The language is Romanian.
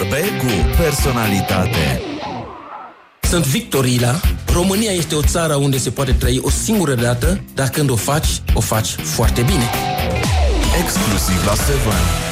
cu personalitate. Sunt Victor Ila. România este o țară unde se poate trăi o singură dată, dar când o faci foarte bine. Exclusiv la 7.